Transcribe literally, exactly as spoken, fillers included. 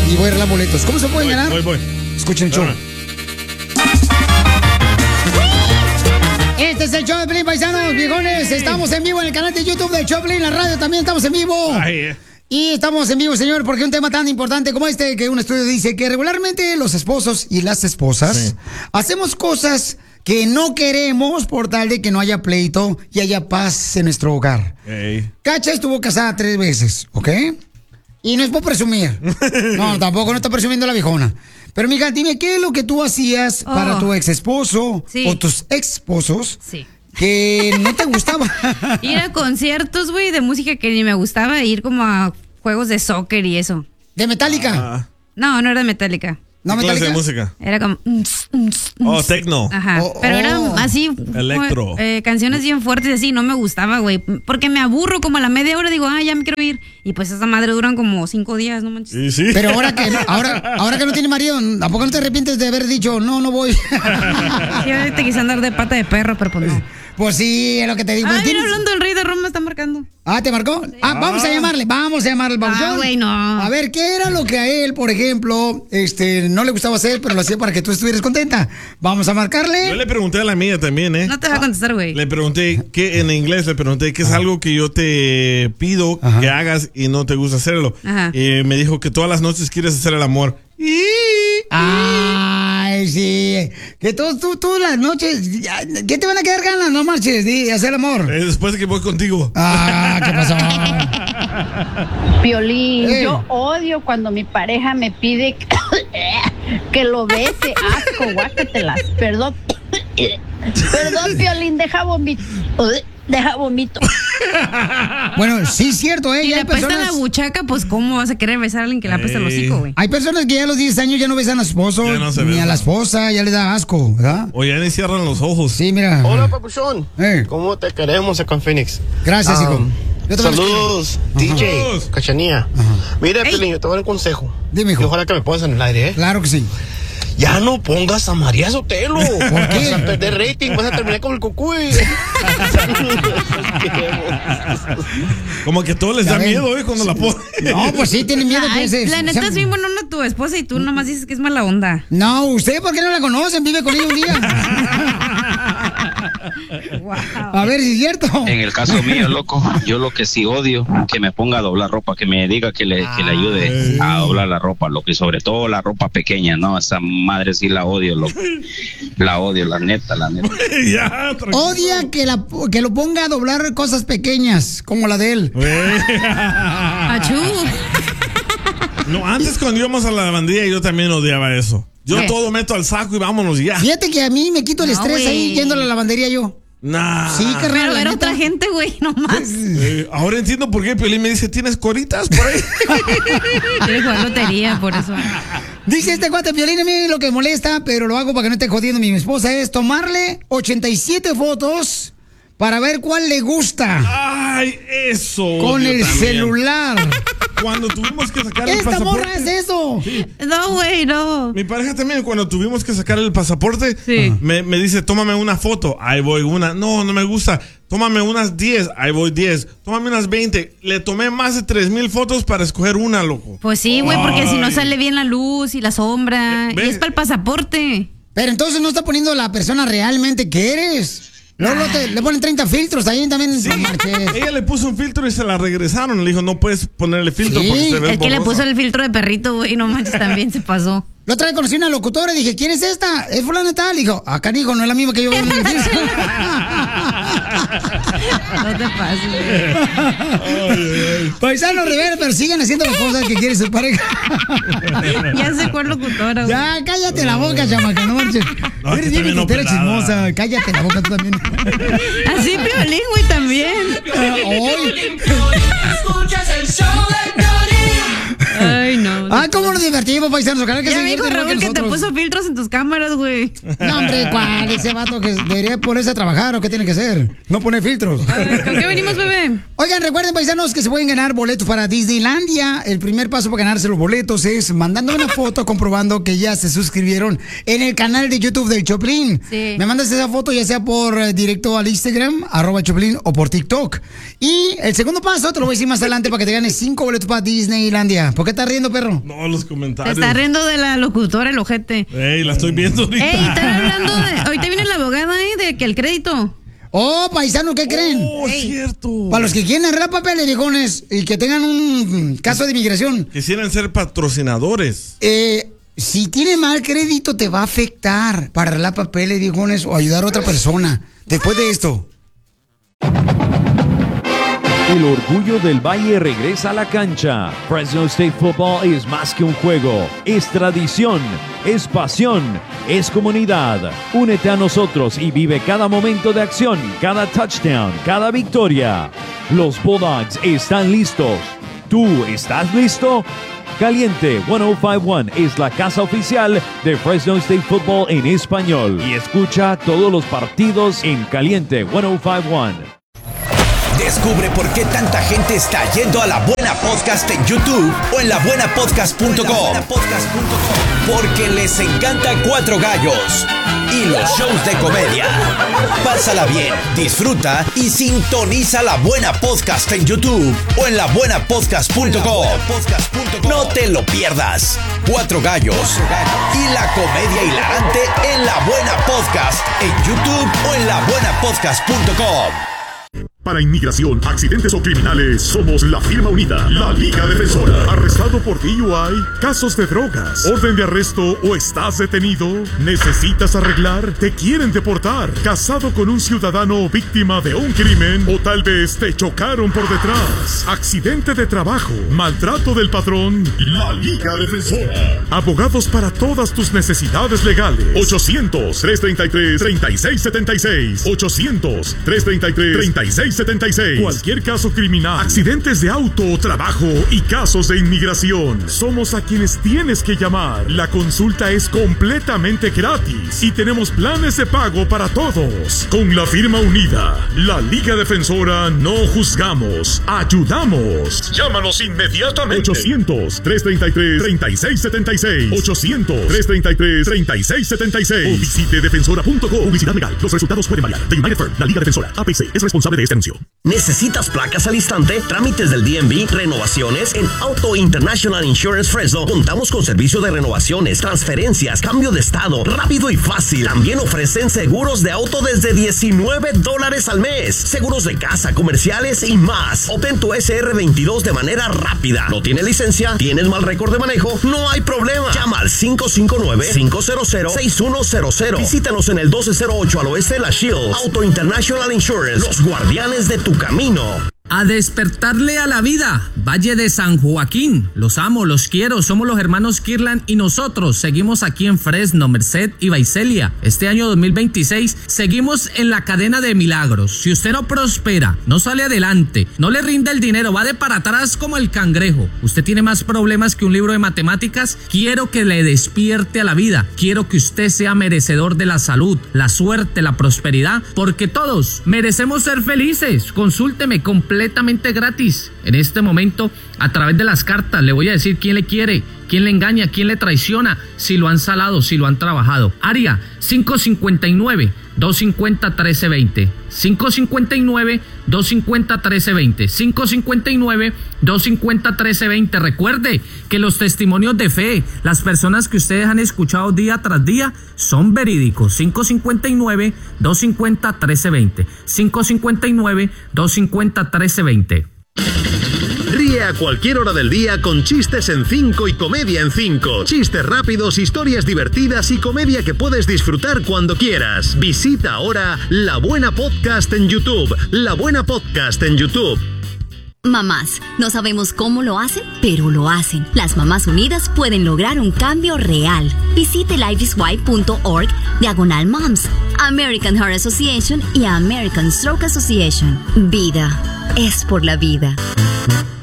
y voy a regalar boletos. ¿Cómo se pueden voy, ganar? Voy, voy. Escuchen el show. Este es el show de Piolín, paisanos, viejones. Estamos en vivo en el canal de YouTube del show de Piolín, la radio también estamos en vivo. Ay, eh. Y estamos en vivo, señor, porque un tema tan importante como este, que un estudio dice que regularmente los esposos y las esposas sí. hacemos cosas que no queremos por tal de que no haya pleito y haya paz en nuestro hogar. Hey. Cacha estuvo casada tres veces, ¿ok? Y no es por presumir. No, tampoco no está presumiendo la viejona. Pero, mija, dime, ¿qué es lo que tú hacías oh. para tu ex esposo sí. o tus ex esposos? Sí. Que no te gustaba. Ir a conciertos, güey, de música que ni me gustaba, ir como a juegos de soccer y eso. ¿De Metallica? Ah. No, no era de Metallica. ¿No ¿Qué clase de música? Era como... Oh, techno. Ajá, oh, pero era oh. así... Electro. Eh, canciones bien fuertes así, no me gustaba, güey. Porque me aburro como a la media hora, digo, ah, ya me quiero ir. Y pues esa madre duran como cinco días, no manches. Sí, sí. Pero ahora que, ahora, ahora que no tiene marido, ¿a poco no te arrepientes de haber dicho, no, no voy? Sí, ahorita quise andar de pata de perro, pero pues no. Pues sí, es lo que te digo. Ah, mira, hablando del Rey de Roma, me está marcando. Ah, ¿te marcó? Sí. Ah, vamos a llamarle, vamos a llamarle al babuchón. Ah, güey, no. A ver, ¿qué era lo que a él, por ejemplo, este, no le gustaba hacer, pero lo hacía para que tú estuvieras contenta? Vamos a marcarle. Yo le pregunté a la mía también, ¿eh? No te va a contestar, güey. Le pregunté, que en inglés le pregunté, ¿qué es algo que yo te pido Ajá. que hagas y no te gusta hacerlo? Ajá. Y me dijo que todas las noches quieres hacer el amor. Y... Ay, sí. Que todas tú, tú las noches, ¿qué te van a quedar ganas? No marches, de hacer el amor. Eh, después de que voy contigo. Ah, ¿qué pasó? Piolín, hey. Yo odio cuando mi pareja me pide que, que lo bese. Asco, guácatelas. Perdón. Perdón, Piolín, deja vomito. Deja vomito. Bueno, sí es cierto, ¿eh? Si le apesta personas... la buchaca, pues ¿cómo vas a querer besar a alguien que le apesta el hocico, güey? Hay personas que ya a los diez años ya no besan a su esposo, no ni besa. A la esposa, ya le da asco, ¿verdad? O ya ni cierran los ojos. Sí, mira. Hola, papuchón. Eh. ¿Cómo te queremos acá en Phoenix? Gracias, um, hijo. Saludos, D J, Ajá. Cachanía. Ajá. Mira, Pelín, yo te voy a dar un consejo. Dime, hijo. Y ojalá que me pongas en el aire, ¿eh? Claro que sí. Ya no pongas a María Sotelo. ¿Por qué? Vas a perder rating, vas a terminar como el cucuy. Como que todo les da ven. miedo, ¿eh? Cuando la ponen. No, pues sí, tienen miedo. Ay, que la neta es bien buena onda tu esposa y tú nomás dices que es mala onda. No, ¿usted por qué no la conocen? Vive con ella un día. Wow. A ver si es cierto. En el caso mío, loco, yo lo que sí odio, que me ponga a doblar ropa, que me diga que le, que le ayude a doblar la ropa, lo que sobre todo la ropa pequeña, ¿no? Esa madre sí la odio, loco. La odio, la neta, la neta. Ya, odia que, la, que lo ponga a doblar cosas pequeñas, como la de él. Achú. No, antes cuando íbamos a la lavandería yo también odiaba eso. Yo ¿Qué? todo meto al saco y vámonos ya. Fíjate que a mí me quito el no, estrés wey. ahí yendo a la lavandería yo. Nah. Sí, carnal. Pero era otra gente, güey, nomás. Eh, ahora entiendo por qué Piolín me dice, ¿tienes coritas por ahí? Quiere jugar lotería, por eso. Dice este cuate, Piolín, a mí lo que molesta, pero lo hago para que no esté jodiendo mi esposa, es tomarle ochenta y siete fotos para ver cuál le gusta. Ay, eso. Con el también. celular. Cuando tuvimos que sacar el ¡Esta pasaporte. morra es eso! Sí. No, güey, no. Mi pareja también, cuando tuvimos que sacar el pasaporte, sí. me, me dice, tómame una foto. Ahí voy una. No, no me gusta. Tómame unas diez. Ahí voy diez. Tómame unas veinte. Le tomé más de tres mil fotos para escoger una, loco. Pues sí, güey, porque si no sale bien la luz y la sombra. ¿Ves? Y es para el pasaporte. Pero entonces no está poniendo la persona realmente que eres. No, no te, le ponen treinta filtros ahí también. Sí, ella le puso un filtro y se la regresaron. Le dijo, no puedes ponerle filtro sí, porque se ve el que le puso el filtro de perrito, güey, no manches, también se pasó. La otra vez conocí una locutora y dije, ¿quién es esta? Es fulana tal. Y dijo, acá dijo, no es la misma que yo veo en el filtro. No te pases. Paisano Rivera, pero siguen haciendo las cosas que quiere su pareja. Ya sé cuál locutora. Ya, cállate la boca, chamaca, no marches. No, eres bien locutora chismosa. Cállate la boca tú también. Así Piolín, güey, también. Hoy. Escuchas el show de Piolín. Ay, no. Ah, cómo nos divertimos, paisanos. Ojalá que ya se me dijo diviertan Raúl que que te puso filtros en tus cámaras, güey. No, hombre, ¿cuál? Ese vato que debería ponerse a trabajar o qué tiene que hacer. No poner filtros. Ver, ¿con qué venimos, bebé? Oigan, recuerden, paisanos, que se pueden ganar boletos para Disneylandia. El primer paso para ganarse los boletos es mandando una foto comprobando que ya se suscribieron en el canal de YouTube del Choplin. Sí. Me mandas esa foto ya sea por eh, directo al Instagram, arroba Choplin, o por TikTok. Y el segundo paso te lo voy a decir más adelante para que te ganes cinco boletos para Disneylandia. ¿Por qué estás riendo, perro? bueno. No, los Se comentarios. está riendo de la locutora, el ojete. Ey, la estoy viendo ahorita. Ey, están hablando de... Ahorita viene la abogada ahí de que el crédito. Oh, paisanos, ¿qué creen? Oh, es cierto. Para los que quieren arreglar papeles, viejones, y que tengan un caso de inmigración. Quisieran ser patrocinadores. Eh, si tiene mal crédito, te va a afectar para arreglar papeles, viejones, o ayudar a otra persona. Después de esto. El orgullo del Valle regresa a la cancha. Fresno State Football es más que un juego, es tradición, es pasión, es comunidad. Únete a nosotros y vive cada momento de acción, cada touchdown, cada victoria. Los Bulldogs están listos. ¿Tú estás listo? Caliente ciento cincuenta y uno es la casa oficial de Fresno State Football en español. Y escucha todos los partidos en Caliente ciento cincuenta y uno. Descubre por qué tanta gente está yendo a La Buena Podcast en YouTube o en la buena podcast punto com. Porque les encanta Cuatro Gallos y los shows de comedia. Pásala bien, disfruta y sintoniza La Buena Podcast en YouTube o en la buena podcast punto com. No te lo pierdas. Cuatro Gallos y la comedia hilarante en La Buena Podcast en YouTube o en la buena podcast punto com. Para inmigración, accidentes o criminales, somos la firma unida, la Liga Defensora. ¿Arrestado por D U I? ¿Casos de drogas? ¿Orden de arresto o estás detenido? ¿Necesitas arreglar? ¿Te quieren deportar? ¿Casado con un ciudadano víctima de un crimen? ¿O tal vez te chocaron por detrás? ¿Accidente de trabajo? ¿Maltrato del patrón? La Liga Defensora. Abogados para todas tus necesidades legales. ochocientos, trescientos treinta y tres, treinta y seis setenta y seis. ochocientos, trescientos treinta y tres, treinta y seis setenta y seis. Cualquier caso criminal, accidentes de auto o trabajo y casos de inmigración. Somos a quienes tienes que llamar. La consulta es completamente gratis y tenemos planes de pago para todos. Con la firma unida, la Liga Defensora, no juzgamos, ayudamos. Llámanos inmediatamente. ochocientos, trescientos treinta y tres, treinta y seis setenta y seis. ochocientos, trescientos treinta y tres, treinta y seis setenta y seis. O visite defensora punto com. Publicidad legal. Los resultados pueden variar. The United Firm, la Liga Defensora, A P C, es responsable de este anuncio. ¿Necesitas placas al instante? Trámites del D M V, renovaciones. En Auto International Insurance Fresno contamos con servicio de renovaciones, transferencias, cambio de estado, rápido y fácil. También ofrecen seguros de auto desde diecinueve dólares al mes, seguros de casa, comerciales y más. Obtén tu S R veintidós de manera rápida. ¿No tienes licencia? ¿Tienes mal récord de manejo? No hay problema. Llama al cinco cinco nueve, cinco cero cero, seis uno cero cero. Visítanos en el doce cero ocho al oeste de la Shields. Auto International Insurance, los guardianes de tu camino. A despertarle a la vida, Valle de San Joaquín. Los amo, los quiero, somos los hermanos Kirlan y nosotros seguimos aquí en Fresno, Merced y Visalia. Este año dos mil veintiséis seguimos en la cadena de milagros. Si usted no prospera, no sale adelante, no le rinde el dinero, va de para atrás como el cangrejo, usted tiene más problemas que un libro de matemáticas, quiero que le despierte a la vida. Quiero que usted sea merecedor de la salud, la suerte, la prosperidad, porque todos merecemos ser felices. Consúlteme completamente completamente gratis. En este momento, a través de las cartas, le voy a decir quién le quiere, quién le engaña, quién le traiciona, si lo han salado, si lo han trabajado. Área cinco cinco nueve, dos cinco cero, uno tres dos cero. cinco cinco nueve, dos cinco cero, uno tres dos cero. cinco cinco nueve, dos cinco cero, uno tres dos cero. Recuerde que los testimonios de fe, las personas que ustedes han escuchado día tras día, son verídicos. cinco cinco nueve, dos cinco cero, uno tres dos cero. cinco cinco nueve, dos cinco cero, uno tres dos cero. Ríe a cualquier hora del día con chistes en cinco y comedia en cinco. Chistes rápidos, historias divertidas y comedia que puedes disfrutar cuando quieras. Visita ahora La Buena Podcast en YouTube. La Buena Podcast en YouTube. Mamás, no sabemos cómo lo hacen, pero lo hacen. Las mamás unidas pueden lograr un cambio real. Visite lifeiswhy punto org diagonal moms, American Heart Association y American Stroke Association. Vida es por la vida.